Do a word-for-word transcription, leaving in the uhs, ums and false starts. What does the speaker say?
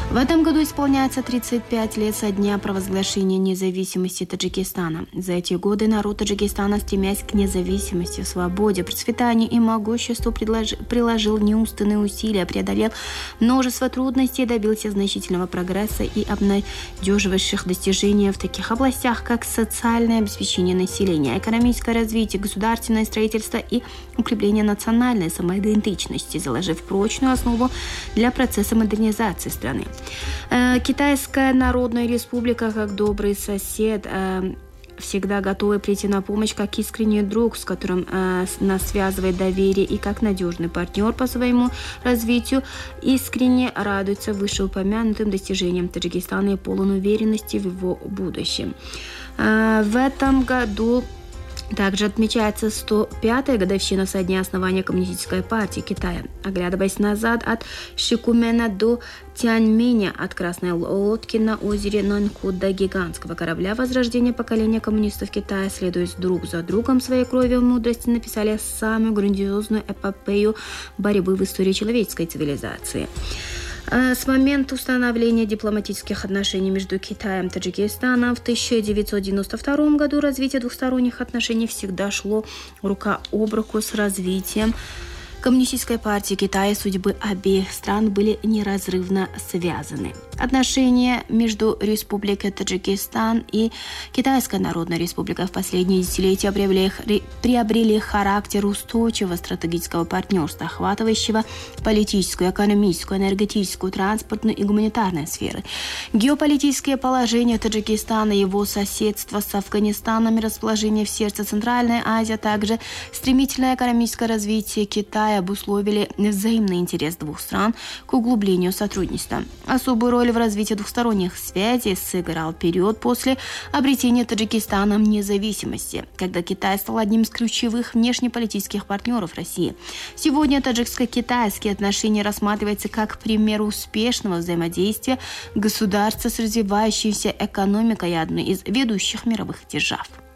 В этом году исполняется тридцать пять лет со дня провозглашения независимости Таджикистана. За эти годы народ Таджикистана, стремясь к независимости, свободе, процветанию и могуществу, предложи, приложил неустанные усилия, преодолел множество трудностей, добился значительного прогресса и обнадеживающих достижений в таких областях, как социальное обеспечение населения, экономическое развитие, государственное строительство и укрепление национальной самоидентичности, заложив прочную основу для процесса модернизации страны. Китайская Народная Республика, как добрый сосед, всегда готовый прийти на помощь, как искренний друг, с которым нас связывает доверие, и как надежный партнер по своему развитию, искренне радуется вышеупомянутым достижениям Таджикистана и полон уверенности в его будущем. В этом году также отмечается сто пятая годовщина со дня основания Коммунистической партии Китая. Оглядываясь назад от Шикумена до Тяньменя, от Красной лодки на озере Наньхуд до гигантского корабля, возрождения поколения коммунистов Китая, следуя друг за другом своей кровью и мудрости, написали самую грандиозную эпопею борьбы в истории человеческой цивилизации. С момента установления дипломатических отношений между Китаем и Таджикистаном в тысяча девятьсот девяносто втором году развитие двухсторонних отношений всегда шло рука об руку с развитием Коммунистической партии Китая. Судьбы обеих стран были неразрывно связаны. Отношения между Республикой Таджикистан и Китайской Народной Республикой в последние десятилетия приобрели, приобрели характер устойчивого стратегического партнерства, охватывающего политическую, экономическую, энергетическую, транспортную и гуманитарную сферы. Геополитическое положение Таджикистана, его соседство с Афганистаном и расположение в сердце Центральной Азии, а также стремительное экономическое развитие Китая обусловили взаимный интерес двух стран к углублению сотрудничества. Особую роль в развитии двухсторонних связей сыграл период после обретения Таджикистаном независимости, когда Китай стал одним из ключевых внешнеполитических партнеров России. Сегодня таджикско-китайские отношения рассматриваются как пример успешного взаимодействия государства с развивающейся экономикой и одной из ведущих мировых держав.